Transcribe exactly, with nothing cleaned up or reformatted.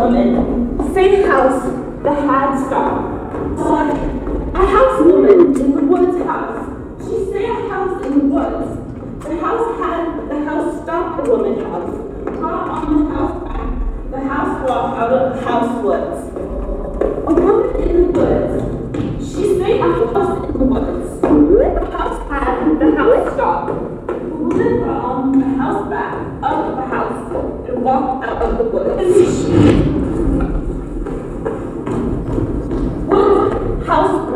woman, say house, the had stop. A house woman in the woods house. She say a house in the woods. The house had, the house stopped the woman house. Brought on the house back. The house walked out of the house woods. A woman in the woods. She say a house in the woods. The house had, the house stopped. The woman brought on the house back out of the house and walked out of the woods. One house